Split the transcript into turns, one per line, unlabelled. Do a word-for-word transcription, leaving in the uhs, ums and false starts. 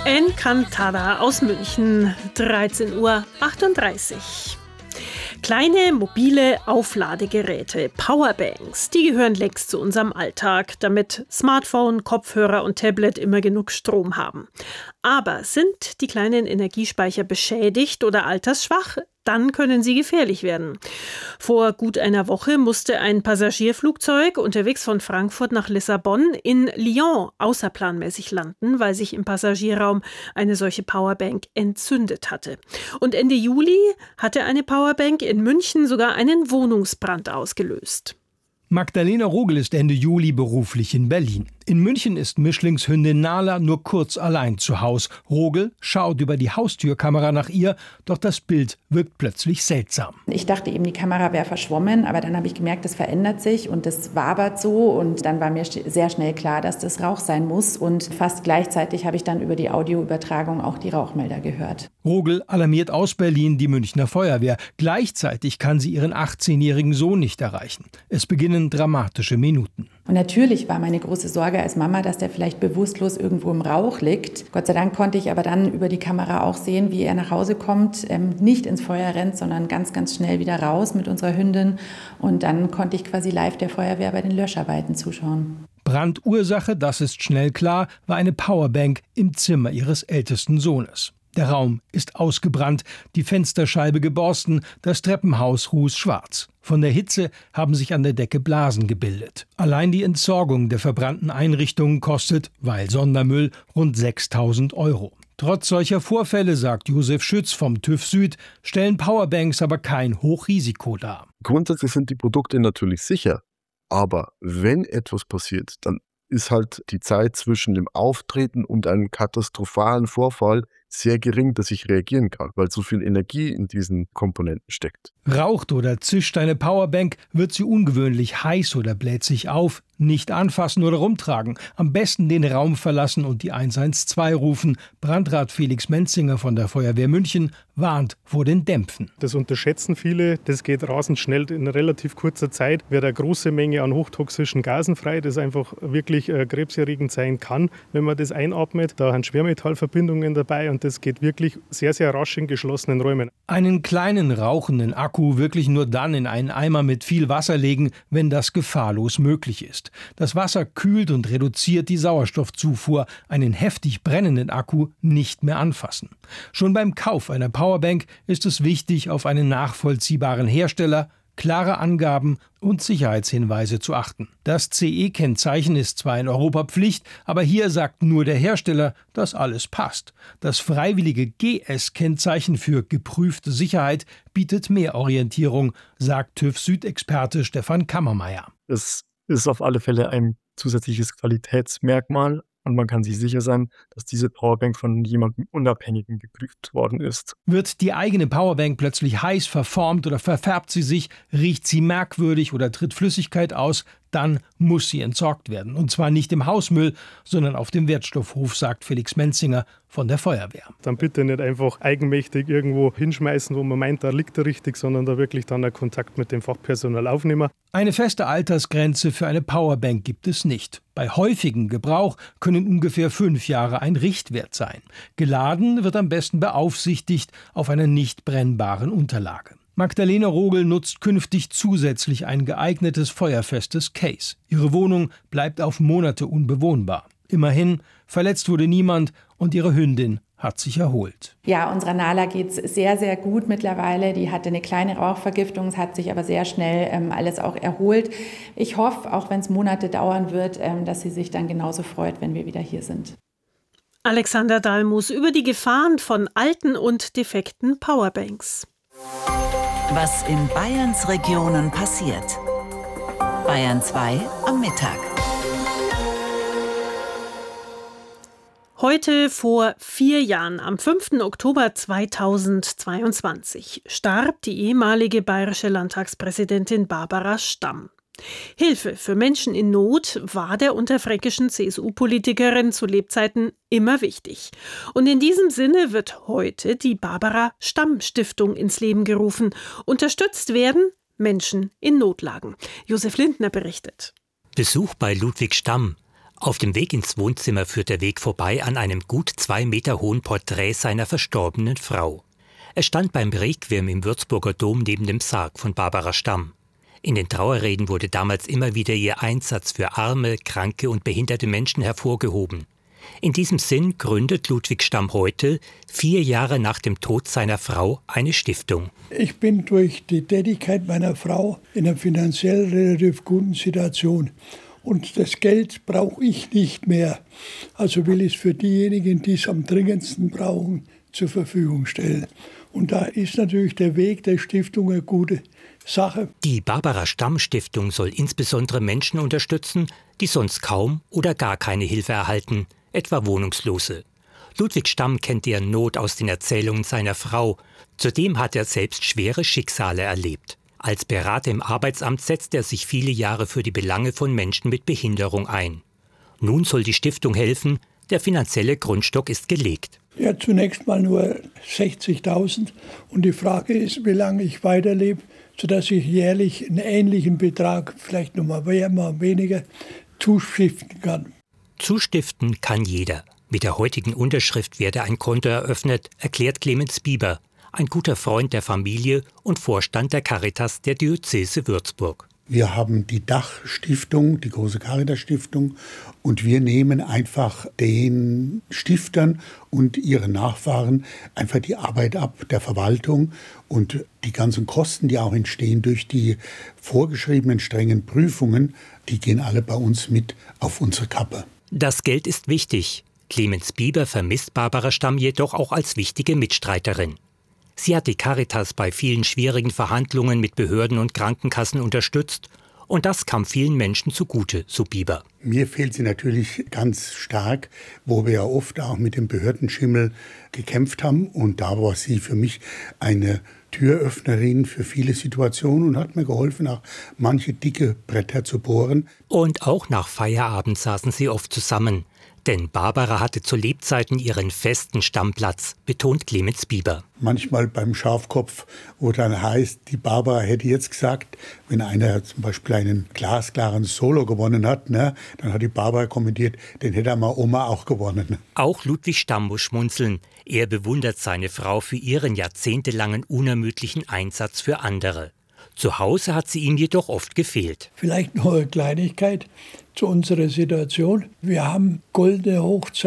Encantada aus München, dreizehn Uhr achtunddreißig. Kleine mobile Aufladegeräte, Powerbanks, die gehören längst zu unserem Alltag, damit Smartphone, Kopfhörer und Tablet immer genug Strom haben. Aber sind die kleinen Energiespeicher beschädigt oder altersschwach? Dann können sie gefährlich werden. Vor gut einer Woche musste ein Passagierflugzeug unterwegs von Frankfurt nach Lissabon in Lyon außerplanmäßig landen, weil sich im Passagierraum eine solche Powerbank entzündet hatte. Und Ende Juli hatte eine Powerbank in München sogar einen Wohnungsbrand ausgelöst.
Magdalena Rogel ist Ende Juli beruflich in Berlin. In München ist Mischlingshündin Nala nur kurz allein zu Haus. Rogel schaut über die Haustürkamera nach ihr, doch das Bild wirkt plötzlich seltsam.
Ich dachte eben, die Kamera wäre verschwommen, aber dann habe ich gemerkt, das verändert sich und das wabert so. Und dann war mir sehr schnell klar, dass das Rauch sein muss. Und fast gleichzeitig habe ich dann über die Audioübertragung auch die Rauchmelder gehört.
Rogel alarmiert aus Berlin die Münchner Feuerwehr. Gleichzeitig kann sie ihren achtzehnjährigen Sohn nicht erreichen. Es beginnen dramatische Minuten.
Und natürlich war meine große Sorge als Mama, dass der vielleicht bewusstlos irgendwo im Rauch liegt. Gott sei Dank konnte ich aber dann über die Kamera auch sehen, wie er nach Hause kommt, ähm, nicht ins Feuer rennt, sondern ganz, ganz schnell wieder raus mit unserer Hündin. Und dann konnte ich quasi live der Feuerwehr bei den Löscharbeiten zuschauen.
Brandursache, das ist schnell klar, war eine Powerbank im Zimmer ihres ältesten Sohnes. Der Raum ist ausgebrannt, die Fensterscheibe geborsten, das Treppenhaus rußschwarz. Von der Hitze haben sich an der Decke Blasen gebildet. Allein die Entsorgung der verbrannten Einrichtungen kostet, weil Sondermüll, rund sechstausend Euro. Trotz solcher Vorfälle, sagt Josef Schütz vom TÜV Süd, stellen Powerbanks aber kein Hochrisiko dar.
Grundsätzlich sind die Produkte natürlich sicher, aber wenn etwas passiert, dann ist halt die Zeit zwischen dem Auftreten und einem katastrophalen Vorfall sehr gering, dass ich reagieren kann, weil so viel Energie in diesen Komponenten steckt.
Raucht oder zischt eine Powerbank, wird sie ungewöhnlich heiß oder bläht sich auf. Nicht anfassen oder rumtragen. Am besten den Raum verlassen und die eins eins zwei rufen. Brandrat Felix Menzinger von der Feuerwehr München warnt vor den Dämpfen.
Das unterschätzen viele. Das geht rasend schnell. In relativ kurzer Zeit wird eine große Menge an hochtoxischen Gasen frei, das einfach wirklich äh, krebserregend sein kann, wenn man das einatmet. Da sind Schwermetallverbindungen dabei und das geht wirklich sehr, sehr rasch in geschlossenen Räumen.
Einen kleinen rauchenden Akku wirklich nur dann in einen Eimer mit viel Wasser legen, wenn das gefahrlos möglich ist. Das Wasser kühlt und reduziert die Sauerstoffzufuhr. Einen heftig brennenden Akku nicht mehr anfassen. Schon beim Kauf einer Powerbank ist es wichtig, auf einen nachvollziehbaren Hersteller, klare Angaben und Sicherheitshinweise zu achten. Das C E-Kennzeichen ist zwar in Europa Pflicht, aber hier sagt nur der Hersteller, dass alles passt. Das freiwillige G S-Kennzeichen für geprüfte Sicherheit bietet mehr Orientierung, sagt TÜV Süd-Experte Stefan Kammermeier.
Es ist auf alle Fälle ein zusätzliches Qualitätsmerkmal. Und man kann sich sicher sein, dass diese Powerbank von jemandem Unabhängigen geprüft worden ist.
Wird die eigene Powerbank plötzlich heiß, verformt oder verfärbt sie sich, riecht sie merkwürdig oder tritt Flüssigkeit aus, dann muss sie entsorgt werden. Und zwar nicht im Hausmüll, sondern auf dem Wertstoffhof, sagt Felix Menzinger von der Feuerwehr.
Dann bitte nicht einfach eigenmächtig irgendwo hinschmeißen, wo man meint, da liegt er richtig, sondern da wirklich dann einen Kontakt mit dem Fachpersonal aufnehmen.
Eine feste Altersgrenze für eine Powerbank gibt es nicht. Bei häufigem Gebrauch können ungefähr fünf Jahre ein Richtwert sein. Geladen wird am besten beaufsichtigt auf einer nicht brennbaren Unterlage. Magdalena Rogel nutzt künftig zusätzlich ein geeignetes feuerfestes Case. Ihre Wohnung bleibt auf Monate unbewohnbar. Immerhin, verletzt wurde niemand und ihre Hündin hat sich erholt.
Ja, unserer Nala geht's sehr, sehr gut mittlerweile. Die hatte eine kleine Rauchvergiftung, es hat sich aber sehr schnell ähm, alles auch erholt. Ich hoffe, auch wenn es Monate dauern wird, ähm, dass sie sich dann genauso freut, wenn wir wieder hier sind.
Alexander Dalmus über die Gefahren von alten und defekten Powerbanks.
Was in Bayerns Regionen passiert. Bayern zwei am Mittag.
Heute vor vier Jahren, am fünften Oktober zweitausendzweiundzwanzig, starb die ehemalige bayerische Landtagspräsidentin Barbara Stamm. Hilfe für Menschen in Not war der unterfränkischen C S U-Politikerin zu Lebzeiten immer wichtig. Und in diesem Sinne wird heute die Barbara Stamm Stiftung ins Leben gerufen. Unterstützt werden Menschen in Notlagen. Josef Lindner berichtet.
Besuch bei Ludwig Stamm. Auf dem Weg ins Wohnzimmer führt der Weg vorbei an einem gut zwei Meter hohen Porträt seiner verstorbenen Frau. Er stand beim Requiem im Würzburger Dom neben dem Sarg von Barbara Stamm. In den Trauerreden wurde damals immer wieder ihr Einsatz für arme, kranke und behinderte Menschen hervorgehoben. In diesem Sinn gründet Ludwig Stamm heute, vier Jahre nach dem Tod seiner Frau, eine Stiftung.
Ich bin durch die Tätigkeit meiner Frau in einer finanziell relativ guten Situation. Und das Geld brauche ich nicht mehr. Also will ich es für diejenigen, die es am dringendsten brauchen, zur Verfügung stellen. Und da ist natürlich der Weg der Stiftung eine gute Sache.
Die Barbara Stamm Stiftung soll insbesondere Menschen unterstützen, die sonst kaum oder gar keine Hilfe erhalten, etwa Wohnungslose. Ludwig Stamm kennt deren Not aus den Erzählungen seiner Frau. Zudem hat er selbst schwere Schicksale erlebt. Als Berater im Arbeitsamt setzt er sich viele Jahre für die Belange von Menschen mit Behinderung ein. Nun soll die Stiftung helfen, der finanzielle Grundstock ist gelegt.
Ja, zunächst mal nur sechzigtausend. Und die Frage ist, wie lange ich weiterlebe, sodass ich jährlich einen ähnlichen Betrag, vielleicht noch mal mehr, mal weniger, zustiften kann.
Zustiften kann jeder. Mit der heutigen Unterschrift werde ein Konto eröffnet, erklärt Clemens Bieber, ein guter Freund der Familie und Vorstand der Caritas der Diözese Würzburg.
Wir haben die Dachstiftung, die große Caritas-Stiftung, und wir nehmen einfach den Stiftern und ihren Nachfahren einfach die Arbeit ab der Verwaltung und die ganzen Kosten, die auch entstehen durch die vorgeschriebenen strengen Prüfungen, die gehen alle bei uns mit auf unsere Kappe.
Das Geld ist wichtig. Clemens Bieber vermisst Barbara Stamm jedoch auch als wichtige Mitstreiterin. Sie hat die Caritas bei vielen schwierigen Verhandlungen mit Behörden und Krankenkassen unterstützt. Und das kam vielen Menschen zugute, so Bieber.
Mir fehlt sie natürlich ganz stark, wo wir ja oft auch mit dem Behördenschimmel gekämpft haben. Und da war sie für mich eine Türöffnerin für viele Situationen und hat mir geholfen, auch manche dicke Bretter zu bohren.
Und auch nach Feierabend saßen sie oft zusammen. Denn Barbara hatte zu Lebzeiten ihren festen Stammplatz, betont Clemens Bieber.
Manchmal beim Schafkopf, wo dann heißt, die Barbara hätte jetzt gesagt, wenn einer zum Beispiel einen glasklaren Solo gewonnen hat, ne, dann hat die Barbara kommentiert, den hätte mal Oma auch gewonnen.
Auch Ludwig Stamm muss schmunzeln. Er bewundert seine Frau für ihren jahrzehntelangen unermüdlichen Einsatz für andere. Zu Hause hat sie ihm jedoch oft gefehlt.
Vielleicht noch eine Kleinigkeit zu unserer Situation. Wir haben goldene Hochzeit